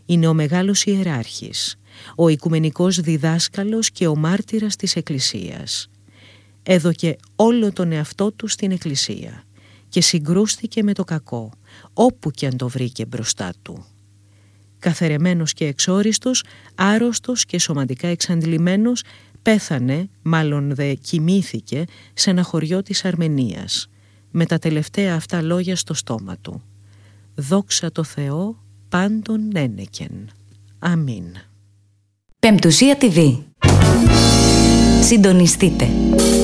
Είναι ο μεγάλος ιεράρχης, ο οικουμενικός διδάσκαλος και ο μάρτυρας της Εκκλησίας. Έδωκε όλο τον εαυτό του στην Εκκλησία και συγκρούστηκε με το κακό, όπου και αν το βρήκε μπροστά του. Καθαιρεμένος και εξόριστος, άρρωστος και σωματικά εξαντλημένος, πέθανε, μάλλον δε κοιμήθηκε, σε ένα χωριό της Αρμενίας, με τα τελευταία αυτά λόγια στο στόμα του. «Δόξα τω Θεώ πάντων ένεκεν. Αμήν». Πεμπτουσία TV. Συντονιστείτε.